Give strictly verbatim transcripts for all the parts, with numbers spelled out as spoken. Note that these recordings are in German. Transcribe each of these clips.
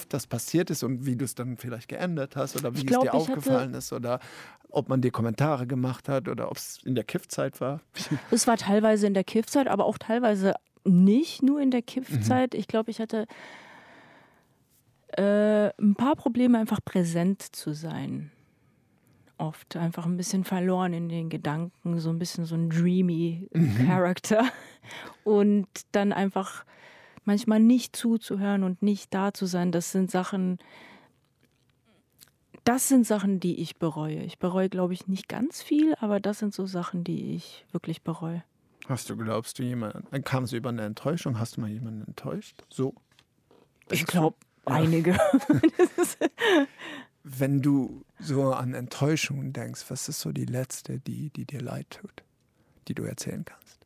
oft das passiert ist und wie du es dann vielleicht geändert hast oder wie glaub, es dir ich aufgefallen hatte, ist oder ob man dir Kommentare gemacht hat oder ob es in der Kiffzeit war? es war teilweise in der Kiffzeit, aber auch teilweise nicht nur in der Mhm. Kiffzeit. Ich glaube, ich hatte äh, ein paar Probleme, einfach präsent zu sein. Oft einfach ein bisschen verloren in den Gedanken, so ein bisschen so ein dreamy Mhm. Character. Und dann einfach manchmal nicht zuzuhören und nicht da zu sein, das sind Sachen, das sind Sachen, die ich bereue. Ich bereue, glaube ich, nicht ganz viel, aber das sind so Sachen, die ich wirklich bereue. Hast du, glaubst du, jemanden, dann kam es über eine Enttäuschung, hast du mal jemanden enttäuscht? So, Ich denkst du? glaube, Ja. einige. Das ist- Wenn du so an Enttäuschungen denkst, was ist so die letzte, die, die dir leid tut, die du erzählen kannst?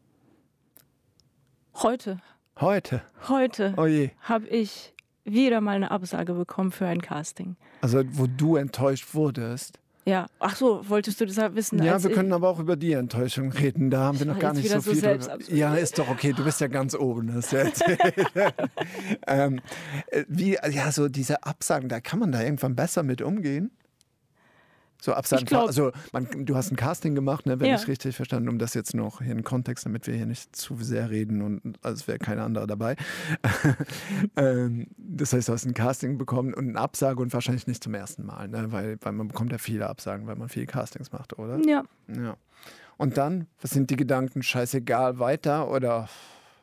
Heute, Heute? heute Oh je. habe ich wieder mal eine Absage bekommen für ein Casting. Also, wo du enttäuscht wurdest. Ja, ach so, wolltest du das wissen, Ja, als wir ich... können aber auch über die Enttäuschung reden. Da haben wir Ich noch war gar jetzt nicht wieder so so viel drüber. selbstabsorbent. Ja, ist doch okay. Du bist ja ganz oben. Hast du erzählt. ähm, äh, wie, ja, so diese Absagen, da kann man da irgendwann besser mit umgehen. So Absagen, Ich glaube, also man, du hast ein Casting gemacht, ne, wenn ja. ich richtig verstanden, um das jetzt noch hier in Kontext, damit wir hier nicht zu sehr reden und als wäre kein anderer dabei. ähm, das heißt, du hast ein Casting bekommen und eine Absage und wahrscheinlich nicht zum ersten Mal, ne, weil, weil man bekommt ja viele Absagen, weil man viele Castings macht, oder? Ja. Ja. Und dann, was sind die Gedanken? Scheißegal, weiter oder?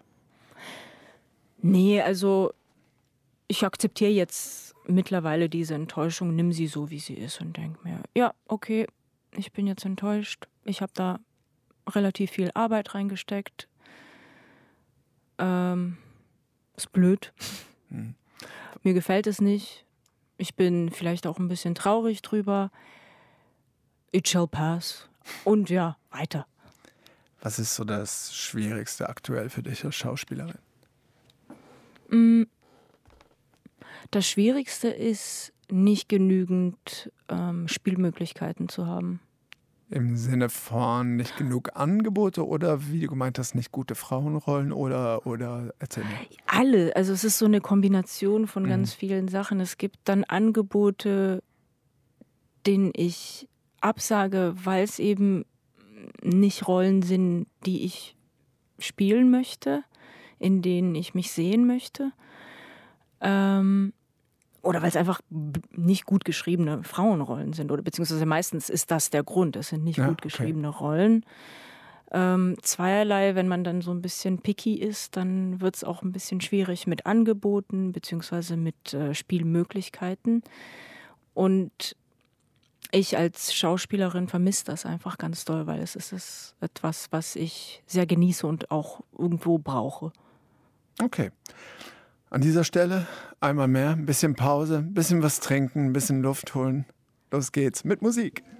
Nee, also ich akzeptiere jetzt mittlerweile diese Enttäuschung, nimm sie so, wie sie ist und denke mir, ja, okay, ich bin jetzt enttäuscht. Ich habe da relativ viel Arbeit reingesteckt. Ähm, ist blöd. Hm. Mir gefällt es nicht. Ich bin vielleicht auch ein bisschen traurig drüber. It shall pass. Und ja, weiter. Was ist so das Schwierigste aktuell für dich als Schauspielerin? Mm, Das Schwierigste ist, nicht genügend ähm, Spielmöglichkeiten zu haben. Im Sinne von nicht genug Angebote oder wie du gemeint hast, nicht gute Frauenrollen oder, oder erzähl mir. Alle, also es ist so eine Kombination von Mhm. ganz vielen Sachen. Es gibt dann Angebote, denen ich absage, weil es eben nicht Rollen sind, die ich spielen möchte, in denen ich mich sehen möchte. Ähm, oder weil es einfach b- nicht gut geschriebene Frauenrollen sind. Oder beziehungsweise meistens ist das der Grund. Es sind nicht Ja, gut okay. geschriebene Rollen. Ähm, zweierlei, wenn man dann so ein bisschen picky ist, dann wird es auch ein bisschen schwierig mit Angeboten beziehungsweise mit äh, Spielmöglichkeiten. Und ich als Schauspielerin vermisse das einfach ganz doll, weil es ist es etwas, was ich sehr genieße und auch irgendwo brauche. Okay. An dieser Stelle einmal mehr, ein bisschen Pause, ein bisschen was trinken, ein bisschen Luft holen. Los geht's mit Musik.